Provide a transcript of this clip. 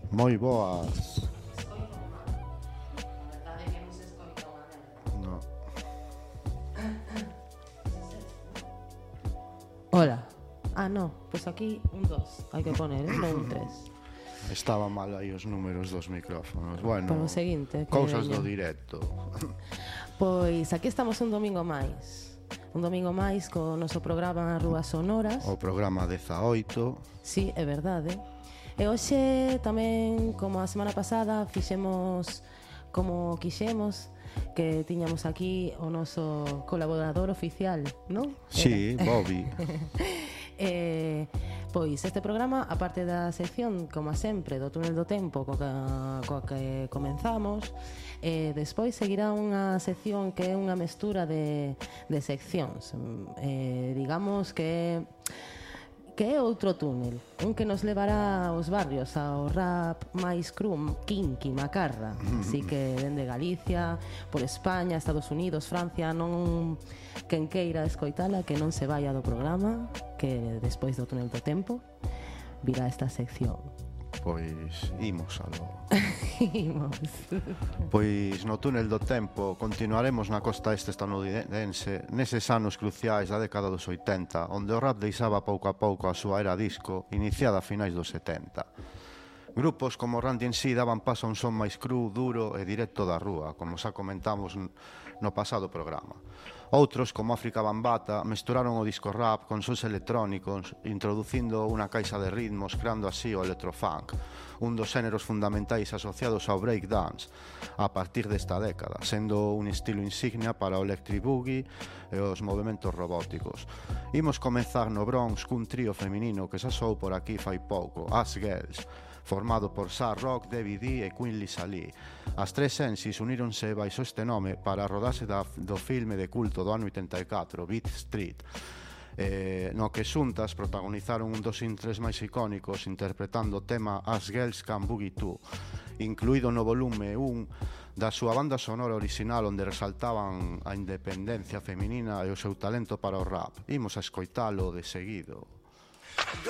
Moi boas. No. Hola. No, pues aquí un 2 hai que poner, non un 3. Estaba mal aí os números dos micrófonos. Bueno, Para o seguinte, que cousas veña. do directo. Pois aquí estamos un domingo máis. Un domingo máis co noso programa Rúas Sonoras. O programa 18. Sí, é verdade. E hoxe tamén, como a semana pasada, fixemos como quixemos, que tiñamos aquí o noso colaborador oficial, non? Sí, Bobby. Pois este programa, aparte da sección, como sempre, do túnel do tempo coa que comenzamos, despois seguirá unha sección que é unha mestura de seccións, digamos que é outro túnel, un que nos levará aos barrios, ao rap máis cru, kinky, macarra. Así que dende Galicia, por España, Estados Unidos, Francia, non quen queira escoitala, que non se vaya do programa, que despois do túnel do tempo virá esta sección. Pois imos aló. Imos. Pois no túnel do tempo continuaremos na costa este estadounidense neses anos cruciais da década dos 80, onde o rap deixaba pouco a pouco a súa era disco, iniciada a finais dos 70. Grupos como Run DMC daban paso a un son máis cru, duro e directo da rúa, como xa comentamos no pasado programa. Outros, como África Bambata, mesturaron o disco rap con sons electrónicos, introducindo unha caixa de ritmos, creando así o electrofunk, un dos xéneros fundamentais asociados ao breakdance a partir desta década, sendo un estilo insignia para o electric boogie e os movementos robóticos. Imos comezar no Bronx cun trío feminino que xa sou por aquí fai pouco, As Girls, formado por Sa Rock, Debbie D e Queen Lisa Lee. As tres sensis uníronse baixo este nome para a rodaxe do filme de culto do ano 84, Beat Street, no que xuntas protagonizaron un dos intres máis icónicos interpretando o tema As Girls Can Boogie Too, incluído no volume 1 da súa banda sonora original, onde resaltaban a independencia feminina e o seu talento para o rap. Imos a escoitalo de seguido.